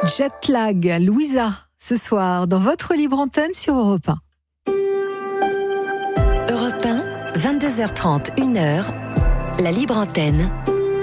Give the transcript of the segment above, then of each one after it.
Jetlag, Louisa, ce soir, dans votre libre antenne sur Europe 1. Europe 1, 22h30, 1h, la libre antenne.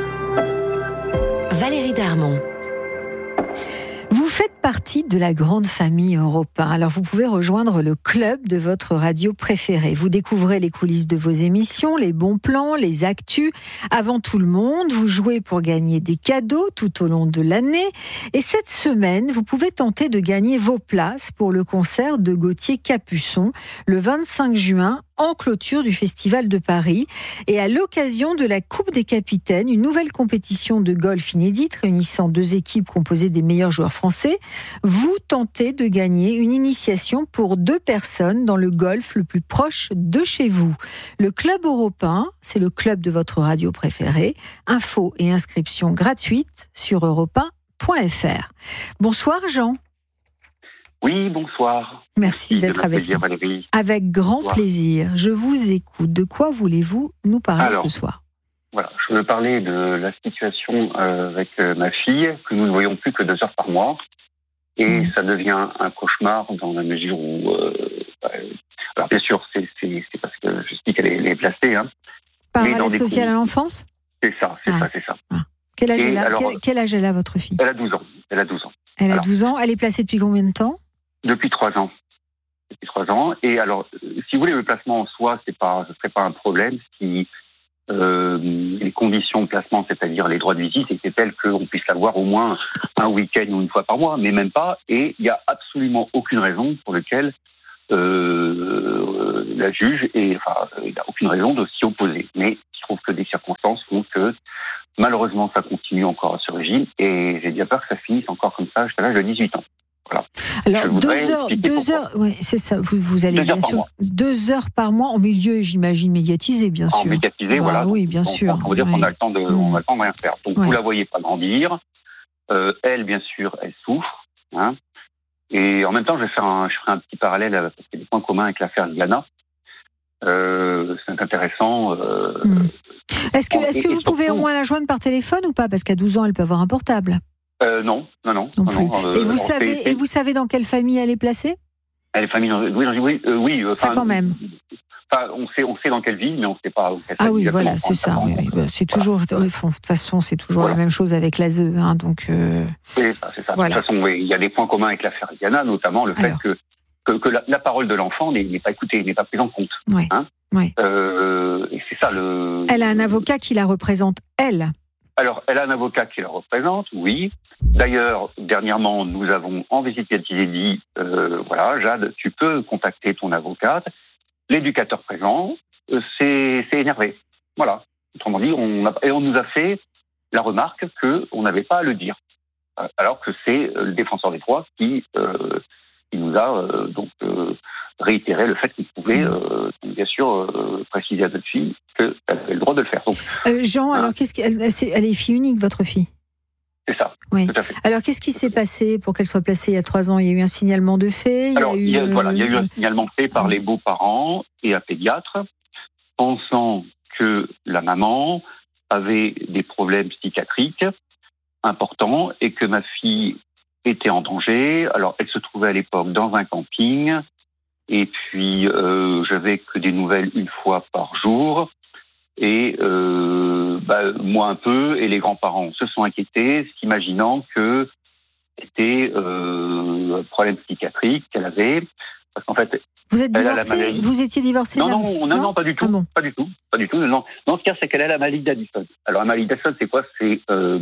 Valérie Darmon. Vous faites partie de la grande famille Europe 1. Alors vous pouvez rejoindre le club de votre radio préférée. Vous découvrez les coulisses de vos émissions, les bons plans, les actus. Avant tout le monde, vous jouez pour gagner des cadeaux tout au long de l'année. Et cette semaine, vous pouvez tenter de gagner vos places pour le concert de Gauthier Capuçon le 25 juin en clôture du Festival de Paris. Et à l'occasion de la Coupe des Capitaines, une nouvelle compétition de golf inédite réunissant deux équipes composées des meilleurs joueurs français, vous tentez de gagner une initiation pour 2 personnes dans le golf le plus proche de chez vous. Le Club Europe 1, c'est le club de votre radio préférée. Infos et inscriptions gratuites sur europe1.fr. Bonsoir Jean. Oui, bonsoir. Merci d'être avec nous. Valérie. Avec grand plaisir. Je vous écoute. De quoi voulez-vous nous parler ce soir ? Voilà, je veux parler de la situation avec ma fille, que nous ne voyons plus que 2 heures par mois. Et ça devient un cauchemar dans la mesure où... alors bien sûr, c'est parce que je dis qu'elle est placée. Hein, par l'aide sociale à l'enfance ? C'est ça. Ah. Quel âge elle a, votre fille ? Elle a 12 ans. Elle a 12 ans. Elle a 12 ans. Elle est placée depuis combien de temps ? Depuis 3 ans. Et alors, si vous voulez, le placement en soi, ce serait pas un problème si les conditions de placement, c'est-à-dire les droits de visite, étaient telles qu'on puisse l'avoir au moins un week-end ou une fois par mois, mais même pas. Et il n'y a absolument aucune raison pour laquelle la juge, il n'y a aucune raison de s'y opposer. Mais je trouve que des circonstances font que malheureusement, ça continue encore à ce régime. Et j'ai bien peur que ça finisse encore comme ça jusqu'à l'âge de 18 ans. Voilà. Alors, 2 heures, oui, c'est ça. Vous allez bien sûr 2 heures par mois en milieu, j'imagine, médiatisé, bien sûr. Médiatisé, voilà. Oui, bien sûr. On veut dire qu'on a le temps de rien faire. Donc, vous la voyez pas grandir. Elle, bien sûr, elle souffre. Hein. Et en même temps, je ferai un petit parallèle parce qu'il y a des points communs avec l'affaire Diana. C'est intéressant. Est-ce que vous pouvez au moins la joindre par téléphone ou pas ? Parce qu'à 12 ans, elle peut avoir un portable. Non. Et vous savez dans quelle famille elle est placée ? Elle est famille. Oui. Ça quand même. On sait dans quelle ville, mais on ne sait pas où. Ah oui, voilà, c'est ça. Oui. C'est toujours. De toute façon, c'est toujours la même chose avec l'ASE. Hein, donc. C'est ça. Voilà. De toute façon, il y a des points communs avec l'affaire Diana, notamment le fait que la parole de l'enfant n'est pas écoutée, n'est pas prise en compte. Oui. Hein. Oui. Et c'est ça Elle a un avocat qui la représente, elle. Alors, elle a un avocat qui la représente, oui. D'ailleurs, dernièrement, nous avons en visite dit, Jade, tu peux contacter ton avocate. L'éducateur présent s'est énervé. Voilà. Autrement dit, on nous a fait la remarque qu'on n'avait pas à le dire. Alors que c'est le défenseur des droits qui nous a réitéré le fait qu'il pouvait, bien sûr, préciser à notre fille qu'elle avait le droit de le faire. Donc, Jean, alors elle est fille unique, votre fille ? C'est ça, oui. Tout à fait. Alors, qu'est-ce qui s'est passé pour qu'elle soit placée il y a 3 ans ? Il y a eu un signalement de fait ? Il y a eu un signalement fait par les beaux-parents et un pédiatre, pensant que la maman avait des problèmes psychiatriques importants et que ma fille était en danger. Alors, elle se trouvait à l'époque dans un camping, et puis j'avais que des nouvelles 1 fois par jour. Et moi un peu, et les grands-parents se sont inquiétés, s'imaginant que c'était un problème psychiatrique qu'elle avait. Parce qu'en fait, vous êtes divorcé ? Vous étiez divorcé ? Non, pas du tout. Ah bon. Pas du tout. Non, ce qu'il y a, c'est qu'elle a la maladie d'Addison. Alors, la maladie d'Addison, c'est quoi ? C'est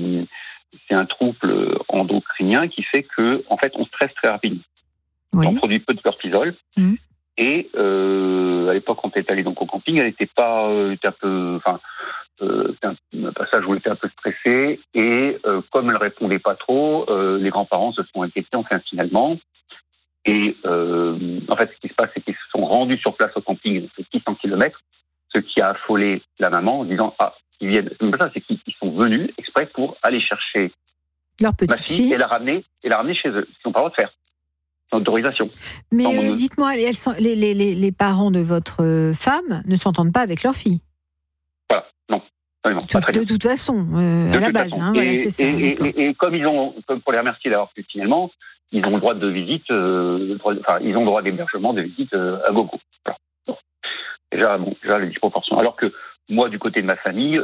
un trouble endocrinien qui fait que, en fait, on stresse très rapidement. Oui. On produit peu de cortisol. Et à l'époque, quand elle est allée donc au camping, elle était pas, était un peu, c'est un passage où elle était un peu stressée. Et comme elle répondait pas trop, les grands-parents se sont inquiétés enfin finalement. Et en fait, ce qui se passe, c'est qu'ils se sont rendus sur place au camping, donc 600 km, ce qui a affolé la maman en disant ils viennent. C'est qu'ils sont venus exprès pour aller chercher leur petite ma fille et la ramener chez eux. Ils n'ont pas le droit de faire. Autorisation. Mais dites-moi, les parents de votre femme ne s'entendent pas avec leur fille ? Voilà, non. De toute façon, à la base, voilà, c'est ça. Et comme pour les remercier d'avoir fait finalement, ils ont le droit de visite, ils ont le droit d'hébergement, de visite à gogo. Voilà. Bon. Déjà les disproportions. Alors que moi, du côté de ma famille,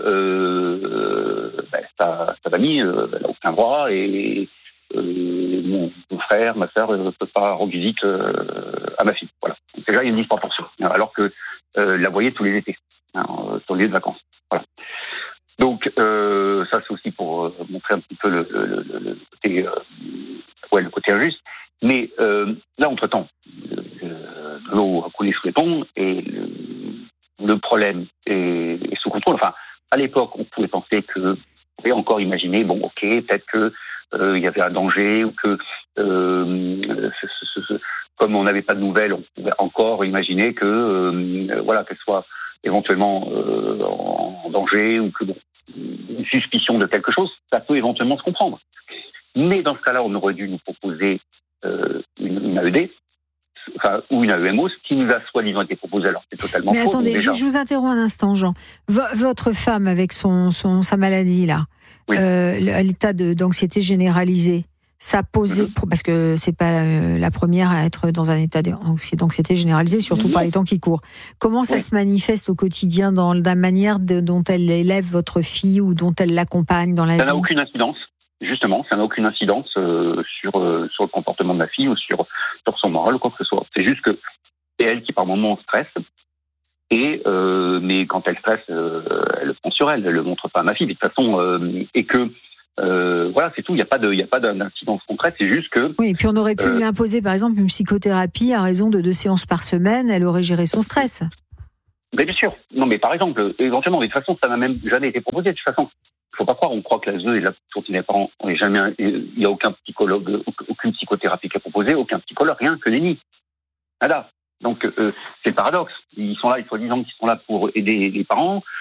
sa famille n'a aucun droit et mon frère, ma sœur ne peut pas rendre visite à ma fille. Voilà. Donc, déjà, il y a une disproportion. Alors que la voyait tous les étés, sur les lieux de vacances. Voilà. Donc, ça, c'est aussi pour montrer un petit peu le côté injuste. Mais là, entre-temps, l'eau a coulé sous les ponts et le problème est sous contrôle. Enfin, à l'époque, on pouvait penser que, on pouvait encore imaginer, peut-être que il y avait un danger ou que, comme on n'avait pas de nouvelles, on pouvait encore imaginer que, qu'elle soit éventuellement en danger ou que une suspicion de quelque chose, ça peut éventuellement se comprendre. Mais dans ce cas-là, on aurait dû nous proposer une AED, ou une AEMO, ce qui nous a soi-disant été proposé. Alors c'est totalement faux. Mais attendez, je vous interromps un instant, Jean. Votre femme avec sa maladie là, oui. L'état d'anxiété généralisée, ça posait parce que c'est pas la première à être dans un état d'anxiété généralisée, surtout par les temps qui courent. Comment ça se manifeste au quotidien dans la manière dont elle élève votre fille ou dont elle l'accompagne dans la vie? Ça n'a aucune incidence. Justement, ça n'a aucune incidence sur le comportement de ma fille ou sur son moral ou quoi que ce soit. C'est juste que c'est elle qui par moments stresse mais quand elle stresse, elle le prend sur elle le montre pas à ma fille de toute façon et que c'est tout. Il y a pas d'incidence concrète. C'est juste que oui. Et puis on aurait pu lui imposer par exemple une psychothérapie à raison de 2 séances par semaine. Elle aurait géré son stress. Mais bien sûr. Non, mais par exemple, éventuellement, mais de toute façon, ça n'a même jamais été proposé. De toute façon. Il ne faut pas croire, on croit que l'ASE et la sortie des parents, il n'y a aucun psychologue, aucune psychothérapie qui est proposée, aucun psychologue, rien que nenni. Voilà. Donc, c'est le paradoxe. Ils sont là, soi-disant qu'ils sont là pour aider les parents.